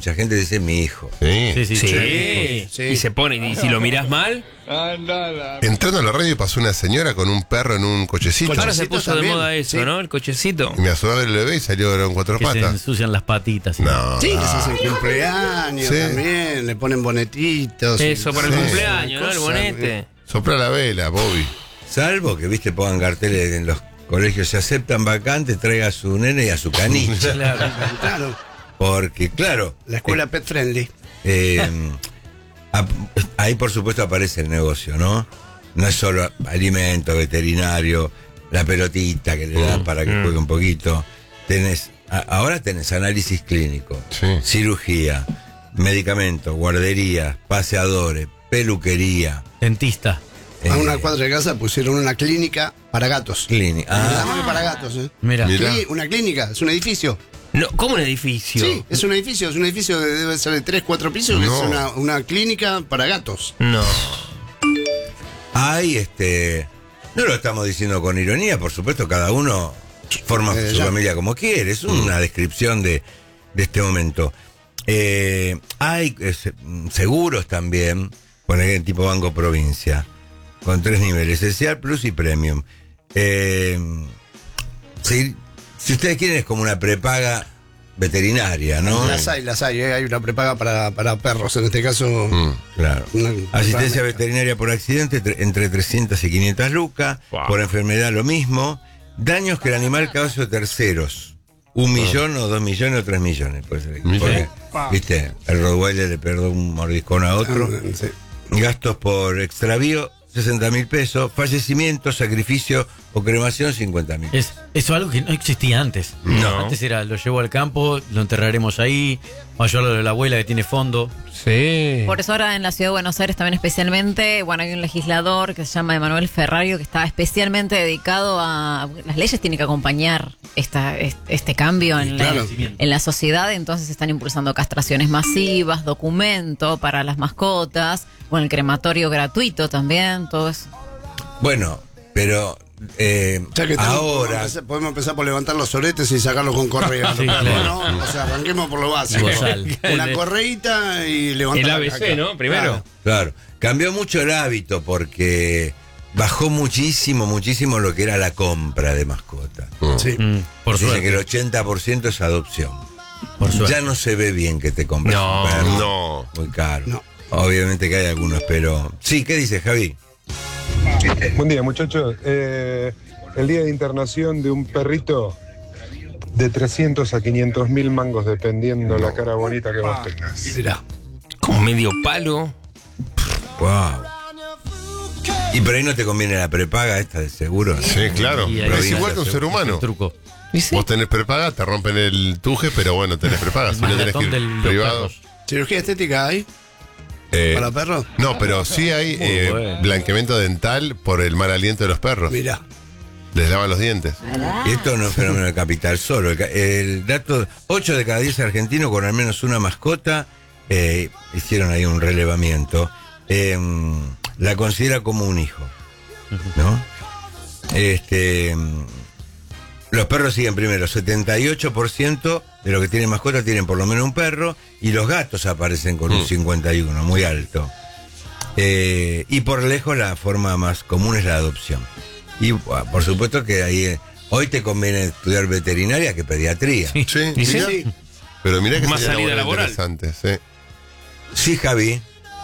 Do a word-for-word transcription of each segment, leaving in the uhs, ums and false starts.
mucha gente dice mi hijo. Sí. Sí, sí, Sí. sí. Sí. Y se pone, y si lo mirás mal, Entrando a la radio pasó una señora con un perro en un cochecito. ahora se puso también. de moda eso, Sí. ¿no? El cochecito. Y me asomó a ver el bebé y salió con cuatro Que se patas. ensucian las patitas. ¿sí? No. Sí, que se ah. hacen cumpleaños Sí. también, le ponen bonetitos. Eso, para el Sí. cumpleaños, ¿no? El Cosa, bonete. Sopla la vela, Bobby. Salvo que, viste, pongan carteles en los colegios, se aceptan vacantes, traiga a su nene y a su caniche. Claro. Claro, Porque, claro, la escuela pet friendly. eh, ap- ahí por supuesto aparece el negocio, ¿no? No es solo alimento, veterinario, la pelotita que le dan para que Mm. juegue un poquito. Tenés, a- ahora tenés análisis clínico, Sí. cirugía, medicamentos, guarderías, paseadores, peluquería. Dentista. A eh, una cuadra de casa pusieron una clínica para gatos. clínica. Nada Ah, más que para gatos, ¿eh? Mira. Mira. Sí, una clínica, es un edificio. No, ¿cómo un edificio? Sí, es un edificio, es un edificio que debe ser de tres, cuatro pisos, que No. es una, una clínica para gatos. No. hay este. No lo estamos diciendo con ironía, por supuesto, cada uno forma Eh, su ya. familia como quiere. Es una descripción de, de este momento. Eh, hay eh, se- seguros también, por ejemplo, tipo Banco Provincia, con tres niveles: esencial, plus y premium. Eh, si, si ustedes quieren, es como una prepaga veterinaria, ¿no? Las hay, las hay, ¿eh? Hay una prepaga para, para perros, en este caso. Mm. Claro. Una- Asistencia una- veterinaria por accidente tre- entre trescientas y quinientas lucas. Wow. Por enfermedad lo mismo. Daños que el animal causa a terceros. Un millón o dos millones o tres millones. Puede ser. Millón. Porque, viste, el Rottweiler le pegó un mordiscón a otro. Ah, sí. Gastos por extravío, sesenta mil pesos. Fallecimiento, sacrificio o cremación, cincuenta mil. Es, eso es algo que no existía antes. No. Antes era, lo llevo al campo, lo enterraremos ahí, o yo lo de la abuela que tiene fondo. Sí. Por eso ahora en la ciudad de Buenos Aires también especialmente, bueno, hay un legislador que se llama Emanuel Ferrario que está especialmente dedicado a... Las leyes tienen que acompañar esta, este, este cambio en, claro. la, en la sociedad, entonces están impulsando castraciones masivas, documento para las mascotas, bueno, el crematorio gratuito también, todo eso. Bueno, pero eh, O sea que estamos- ahora... podemos empezar, podemos empezar por levantar los soretes y sacarlos con correa. Sí, claro. ¿No? O sea, arranquemos por lo básico. Bozal. Una correita y levantar El la A B caca. C, ¿no? Primero. Claro. Claro, cambió mucho el hábito porque bajó muchísimo, muchísimo lo que era la compra de mascotas. Sí. Mm, por Dice suerte. que el ochenta por ciento es adopción. Por suerte. Ya no se ve bien que te compres No, un perro. No. Muy caro. No. Obviamente que hay algunos, pero... Sí, ¿qué dice Javi? Buen día, muchachos. Eh, el día de internación de un perrito de trescientos a quinientos mil mangos, dependiendo la cara bonita que vos tengas. Mirá. Como medio palo. Wow. Y por ahí no te conviene la prepaga esta de seguro. Sí, claro. Y ahí Pero es viene igual que un ser humano. El truco. Vos tenés prepaga, te rompen el tuje, pero bueno, tenés prepaga. Si no tenés que Maratón de ir los privado. perros. ¿Cirugía estética hay Eh, para perros? no, pero sí hay Muy eh, bueno. blanqueamiento dental por el mal aliento de los perros. Mirá. Les lavan los dientes. Y esto no es fenómeno de capital solo. El, ca- el dato, ocho de cada diez argentinos con al menos una mascota eh, hicieron ahí un relevamiento. Eh, la considera como un hijo, ¿no? Este, los perros siguen primero, setenta y ocho por ciento de los que tienen mascota tienen por lo menos un perro, y los gatos aparecen con un Mm. cincuenta y uno, muy alto. Eh, y por lejos la forma más común es la adopción. Y bueno, por supuesto que ahí eh, hoy te conviene estudiar veterinaria que pediatría. Sí, Sí, ¿Y sí? mirá. Pero mirá que Más sería salida laboral. interesante, sí. Javi.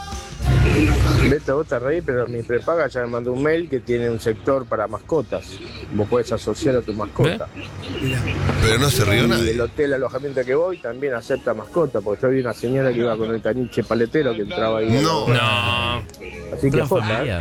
Beto, vos te reís, pero mi prepaga ya me mandó un mail que tiene un sector para mascotas. Vos podés asociar a tu mascota. Pero no se rió Y el nadie. hotel alojamiento que voy también acepta mascota, porque yo vi una señora que iba con el caniche paletero que entraba ahí. No. No. Así que Plan jota, ¿eh? familiar.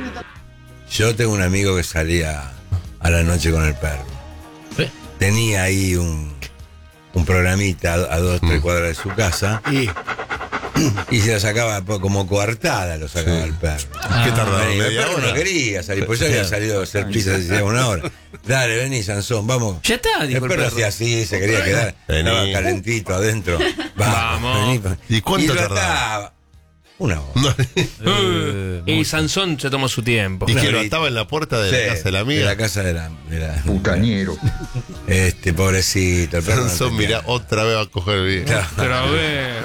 Yo tengo un amigo que salía a la noche con el perro. ¿Eh? Tenía ahí un, un programita a, a dos, tres Mm. cuadras de su casa Y y se la sacaba po- como coartada, lo sacaba Sí. el perro. ¿Qué tardaba? Vení, el ¿Media perro hora? no quería salir, pues yo había salido a hacer pizza hacía una hora. Dale, vení, Sansón, vamos. Ya está, El dijo el perro perro. hacía así, se quería quedar. Vení. Estaba calentito adentro. Vamos. Vamos. vení. ¿Y cuánto lo tardaba? ataba. Una hora. No. Eh, Y Sansón se tomó su tiempo. Y que Una lo horita. ataba en la puerta de Sí, la casa de la De la amiga. casa de la. De la Putañero. Este, pobrecito. El perro no Sansón, tenía- mirá, otra vez va a coger el video. Claro. Otra vez.